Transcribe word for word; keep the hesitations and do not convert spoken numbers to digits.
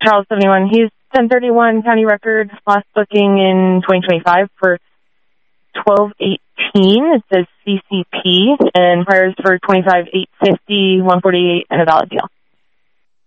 Charles seventy-one. He's ten thirty-one county record. Last booking in twenty twenty-five for twelve eighteen. It says C C P, and priors for twenty-five eight fifty, one forty-eight, and a valid deal.